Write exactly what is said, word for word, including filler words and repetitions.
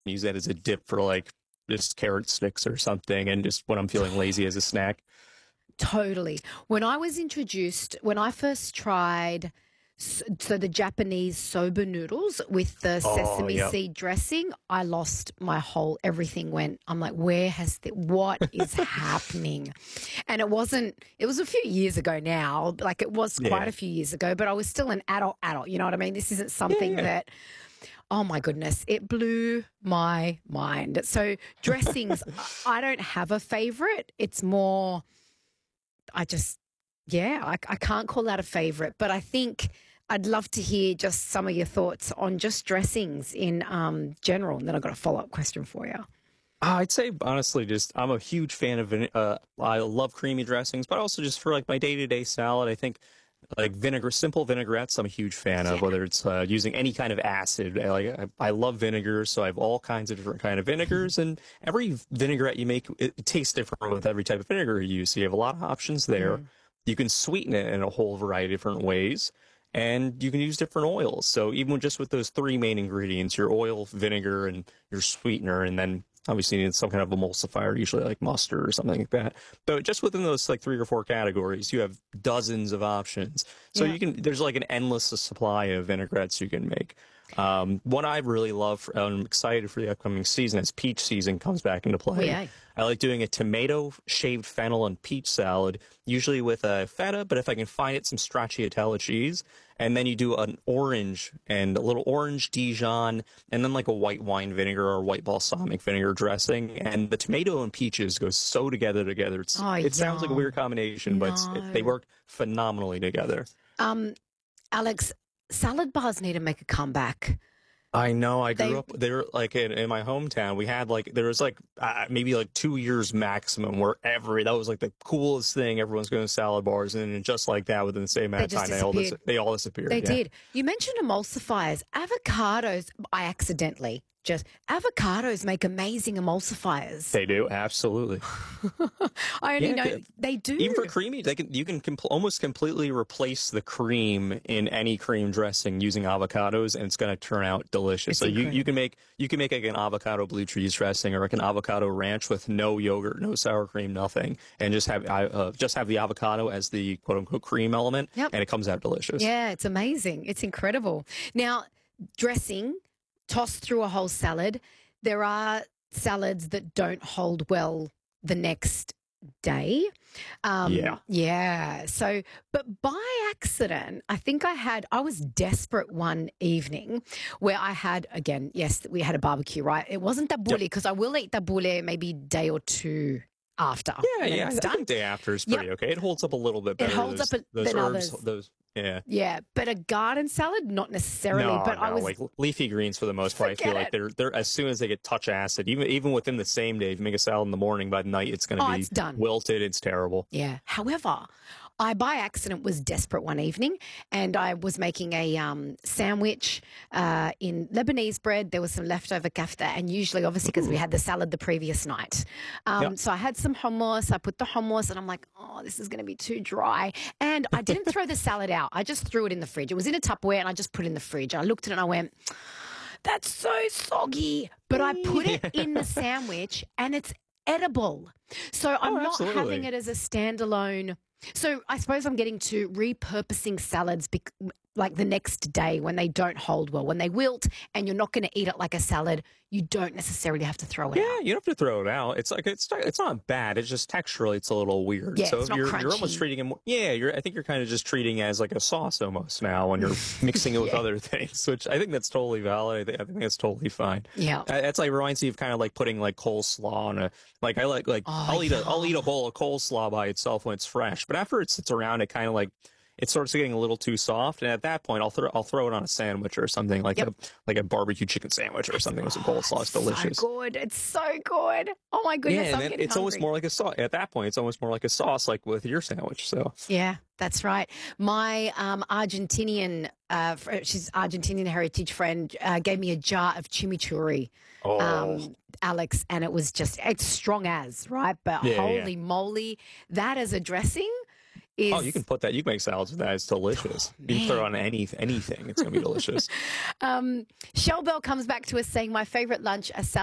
use that as a dip for like just carrot sticks or something, and just when I'm feeling lazy as a snack. Totally. When I was introduced, when I first tried, s- so the Japanese soba noodles with the Oh, sesame yep. seed dressing, I lost my whole, everything went, I'm like, where has the, what is happening? And it wasn't, it was a few years ago now, like it was quite Yeah. a few years ago, but I was still an adult, adult, you know what I mean? This isn't Yeah, something yeah. that, oh my goodness, it blew my mind. So dressings, I I don't have a favorite. It's more, I just, yeah, I, I can't call that a favorite, but I think I'd love to hear just some of your thoughts on just dressings in um, general. And then I've got a follow up question for you. Uh, I'd say honestly, just I'm a huge fan of vine- uh, I love creamy dressings, but also just for like my day to day salad, I think like vinegar, simple vinaigrettes, I'm a huge fan of. Yeah. Whether it's uh, using any kind of acid, I, like I, I love vinegar, so I have all kinds of different kind of vinegars, and every vinaigrette you make, it, it tastes different with every type of vinegar you use. So you have a lot of options there. Mm. You can sweeten it in a whole variety of different ways. And you can use different oils. So even just with those three main ingredients, your oil, vinegar, and your sweetener, and then obviously you need some kind of emulsifier, usually like mustard or something like that. But just within those like three or four categories, you have dozens of options. So Yeah. you can there's like an endless supply of vinaigrettes you can make. Um, one I really love, for, I'm excited for the upcoming season as peach season comes back into Oh, play. yeah. I like doing a tomato, shaved fennel, and peach salad, usually with a feta, but if I can find it, some stracciatella cheese. And then you do an orange and a little orange Dijon, and then like a white wine vinegar or white balsamic vinegar dressing. And the tomato and peaches go so together together. It's Oh, it sounds like a weird yum. combination, but it's, it, they No. work phenomenally together. Um, Alex, salad bars need to make a comeback. I know. I grew They up there, like in, in my hometown. We had like there was like uh, maybe like two years maximum where every that was like the coolest thing. Everyone's going to salad bars, and then just like that, within the same amount they of just time, they all dis- disappeared. they all disappeared. They Yeah, did. You mentioned emulsifiers. Avocados, I accidentally just, avocados make amazing emulsifiers. they do absolutely. I only Yeah, know c- they even for do. creamy, they can you can compl- almost completely replace the cream in any cream dressing using avocados, and it's going to turn out delicious. It's So you, you can incredible. make you can make like an avocado blue cheese dressing or like an avocado ranch with no yogurt, no sour cream, nothing, and just have uh, uh, just have the avocado as the quote unquote cream element, Yep. and it comes out delicious. Yeah, it's amazing. It's incredible. Now, dressing, tossed through a whole salad. There are salads that don't hold well the next day. Yeah. Um, yeah. So, but by accident, I think I had, I was desperate one evening where I had, again, yes, we had a barbecue, right? It wasn't tabbouleh Yep. because I will eat tabbouleh maybe day or two after, Yeah, and then yeah. it's I done. think day after is Yep. pretty okay. It holds up a little bit It better. holds Those up a- those than herbs, others. those yeah. Yeah, but a garden salad, not necessarily. No, But I no. was, Like leafy greens for the most part, I feel forget like it. they're they're as soon as they get touch acid, even even within the same day, if you make a salad in the morning, by night it's going to Oh, be it's done. wilted. It's terrible. Yeah. However, I by accident was desperate one evening, and I was making a um, sandwich uh, in Lebanese bread. There was some leftover kafta, and usually, obviously, because we Ooh. had the salad the previous night. Yeah. Um, so I had some hummus. I put the hummus, and I'm like, oh, this is going to be too dry. And I didn't throw the salad out. I just threw it in the fridge. It was in a Tupperware, and I just put it in the fridge. I looked at it, and I went, that's so soggy. But I put it in the sandwich, and it's edible. So Oh, I'm not having absolutely. it as a standalone. So I suppose I'm getting to repurposing salads bec- like the next day when they don't hold well, when they wilt and you're not going to eat it like a salad. You don't necessarily have to throw it Yeah, out. you don't have to throw it out. It's like it's not, it's not bad. It's just texturally, it's a little weird. Yeah, So it's if not you're you're almost crunchy. treating it more, yeah, you're I think you're kind of just treating it as like a sauce almost now when you're mixing it with Yeah. other things, which I think that's totally valid. I think, I think that's totally fine. Yeah. Uh, That's like reminds me of kind of like putting like coleslaw on a like I like like Oh, I'll eat a I'll eat a yum. bowl of coleslaw by itself when it's fresh, but after it sits around, it kind of like it starts getting a little too soft, and at that point, I'll throw I'll throw it on a sandwich or something like Yep. a like a barbecue chicken sandwich or something with some Oh, coleslaw. it's It's so delicious. good. It's so good. Oh my Yeah, goodness, and I'm then getting it's almost hungry. more like a sauce. At that point, it's almost more like a sauce, like with your sandwich. So, Yeah, that's right. My um, Argentinian, uh, fr- she's Argentinian heritage friend, uh, gave me a jar of chimichurri, oh, um, Alex, and it was just it's strong as right, but yeah, yeah. holy moly, that as a dressing is. Oh, you can put that. You can make salads with that. It's delicious. Oh, you can throw it man. on any anything. It's gonna be delicious. Um, Shell Bell comes back to us saying, my favorite lunch, a salad